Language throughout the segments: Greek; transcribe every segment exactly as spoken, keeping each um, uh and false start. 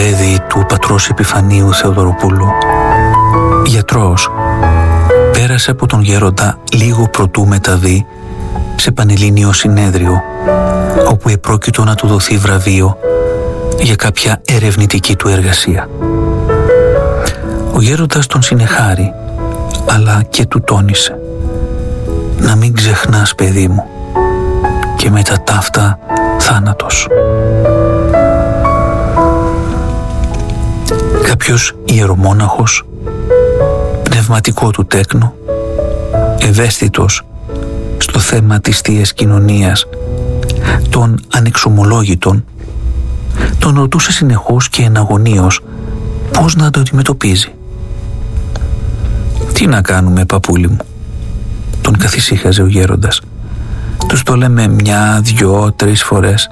παιδί του πατρός Επιφανίου Θεοδωροπούλου, γιατρός, πέρασε από τον γέροντα λίγο προτού μεταβεί σε πανελλήνιο συνέδριο, όπου επρόκειτο να του δοθεί βραβείο για κάποια ερευνητική του εργασία. Ο γέροντας τον συνεχάρει, αλλά και του τόνισε: «Να μην ξεχνάς, παιδί μου, και μετά ταύτα θάνατος». Κάποιος ιερομόναχος, πνευματικό του τέκνο, ευαίσθητος στο θέμα της Θείας Κοινωνίας των ανεξομολόγητων, τον ρωτούσε συνεχώς και εναγωνίως πώς να το αντιμετωπίζει. «Τι να κάνουμε, παππούλη μου», τον καθησύχαζε ο γέροντας. «Τους το λέμε μια, δυο, τρεις φορές.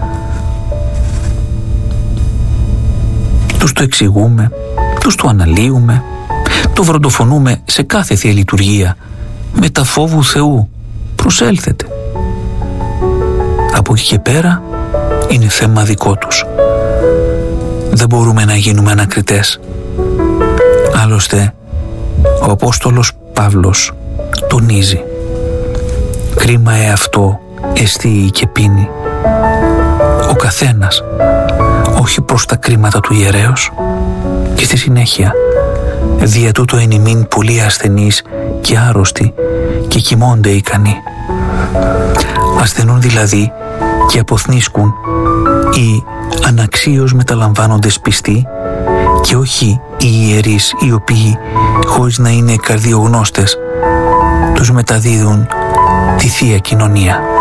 Τους το εξηγούμε, τους το αναλύουμε, το βροντοφωνούμε σε κάθε Θεία Λειτουργία. Με τα φόβου Θεού προσέλθετε. Από εκεί και πέρα είναι θέμα δικό τους. Δεν μπορούμε να γίνουμε ανακριτές. Άλλωστε, ο Απόστολος Παύλος τονίζει: κρίμα εαυτό εστίει και πίνει. Ο καθένας, όχι προς τα κρίματα του ιερέως». Και στη συνέχεια: «Δια τούτο εν ημίν πολλοί ασθενείς και άρρωστοι και κοιμώνται ικανοί». Ασθενούν δηλαδή και αποθνίσκουν οι αναξίως μεταλαμβάνοντες πιστοί, και όχι οι ιερείς, οι οποίοι χωρίς να είναι καρδιογνώστες τους μεταδίδουν τη Θεία Κοινωνία.